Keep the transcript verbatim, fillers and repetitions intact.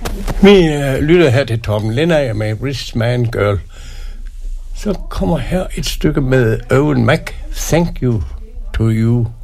Vi øh, lytter her til Torben Lindager med Rich Man Girl. Så kommer her et stykke med Owen Mac. Thank you to you.